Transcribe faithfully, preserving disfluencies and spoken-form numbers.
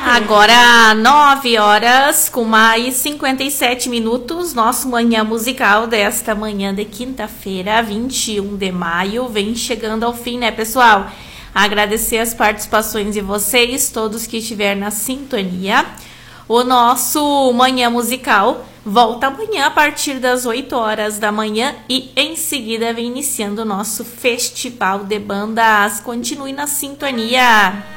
Agora, nove horas com mais cinquenta e sete minutos, nosso Manhã Musical desta manhã de quinta-feira, vinte e um de maio, vem chegando ao fim, né, pessoal? Agradecer as participações de vocês, todos que estiverem na sintonia. O nosso Manhã Musical volta amanhã a partir das oito horas da manhã e em seguida vem iniciando o nosso Festival de Bandas. Continue na sintonia.